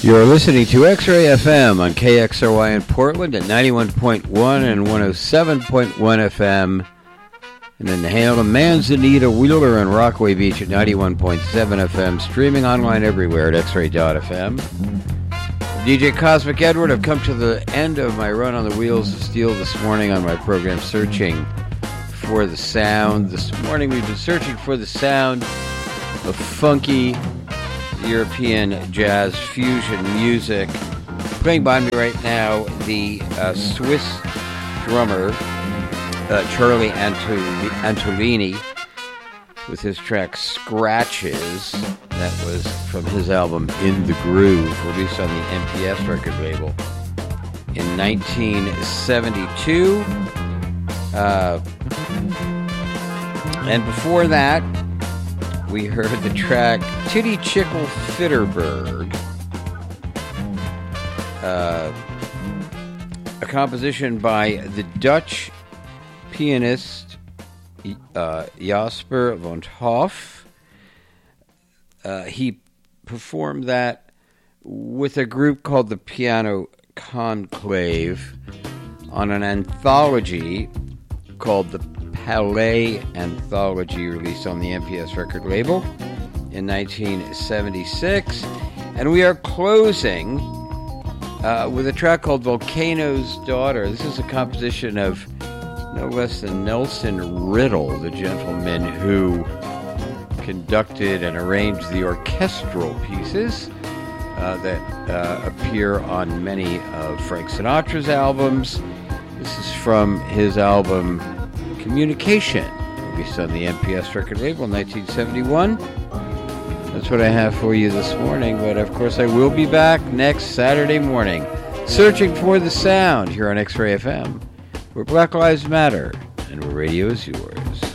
You're listening to X-Ray FM on KXRY in Portland at 91.1 and 107.1 FM. And in Halem, Manzanita, Wheeler, and Rockaway Beach at 91.7 FM. Streaming online everywhere at xray.fm. DJ Cosmic Edward, I've come to the end of my run on the Wheels of Steel this morning on my program Searching for the Sound. This morning we've been searching for the sound of funky European jazz fusion music. Playing by me right now, the Swiss drummer Charlie Antolini with his track Scratches. That was from his album In the Groove, released on the MPS record label in 1972. And before that, we heard the track Titty Chickle Fitterberg, a composition by the Dutch pianist Jasper van 't Hoff. He performed that with a group called the Piano Conclave on an anthology called the Palais Anthology, released on the MPS record label in 1976. And we are closing with a track called Volcano's Daughter. This is a composition of no less than Nelson Riddle, the gentleman who conducted and arranged the orchestral pieces that appear on many of Frank Sinatra's albums. This is from his album Communication, released on the MPS record label in 1971. That's what I have for you this morning, but of course I will be back next Saturday morning, searching for the sound here on X-Ray FM, where Black Lives Matter and where radio is yours.